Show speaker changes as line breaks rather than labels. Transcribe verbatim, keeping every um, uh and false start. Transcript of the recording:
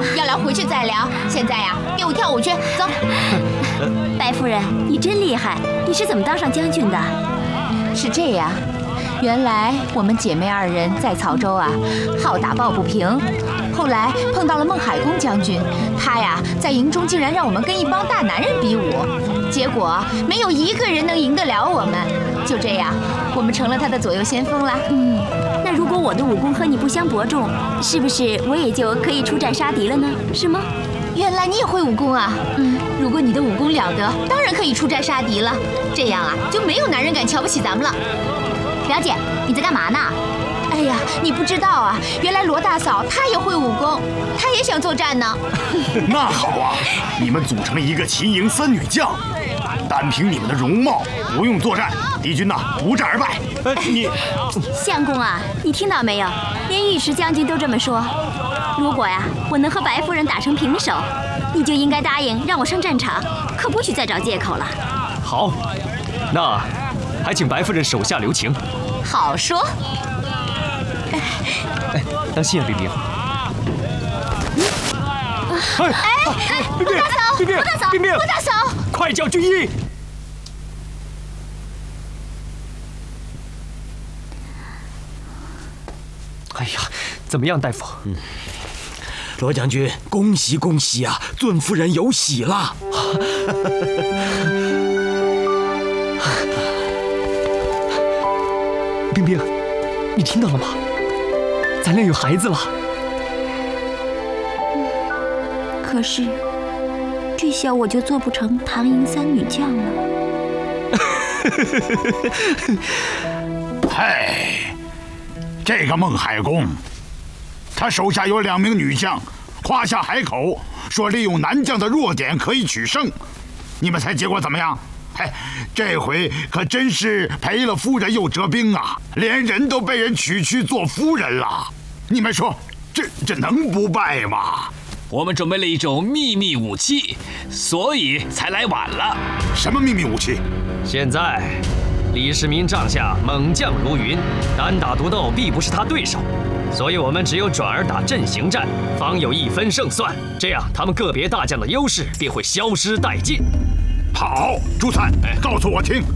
要聊回去再聊。现在呀，给我跳舞去，走。
白夫人，你真厉害，你是怎么当上将军的？
是这样，原来我们姐妹二人在曹州啊，好打抱不平。后来碰到了孟海公将军，他呀在营中竟然让我们跟一帮大男人比武，结果没有一个人能赢得了我们。就这样，我们成了他的左右先锋啦。
嗯，那如果我的武功和你不相伯仲，是不是我也就可以出战杀敌了呢？是吗？
原来你也会武功啊！嗯，如果你的武功了得，当然可以出战杀敌了。这样啊，就没有男人敢瞧不起咱们了。
表姐，你在干嘛呢？
哎呀，你不知道啊，原来罗大嫂她也会武功，她也想作战呢。
那好啊，你们组成一个齐营三女将，单凭你们的容貌，不用作战，敌军呐不战而败。
哎，你
相公啊，你听到没有？连尉迟将军都这么说。如果呀，我能和白夫人打成平手，你就应该答应让我上战场，可不许再找借口了。
好，那还请白夫人手下留情。
好说。
哎，当心啊，冰冰！哎哎，冰冰！冰冰！
罗大嫂！
冰冰！
罗大嫂！
快叫军医！哎呀，怎么样，大夫？嗯，
罗将军，恭喜恭喜啊！尊夫人有喜了。
冰冰，你听到了吗？咱俩有孩子了。
可是，这下我就做不成唐营三女将了。
嗨，这个孟海公，他手下有两名女将，夸下海口，说利用男将的弱点可以取胜。你们猜结果怎么样？嘿，这回可真是赔了夫人又折兵啊，连人都被人娶去做夫人了。你们说，这这能不败吗？
我们准备了一种秘密武器，所以才来晚了。
什么秘密武器？
现在，李世民帐下猛将如云，单打独斗必不是他对手，所以我们只有转而打阵型战，方有一分胜算。这样，他们个别大将的优势便会消失殆尽。
好，朱灿，告诉我听，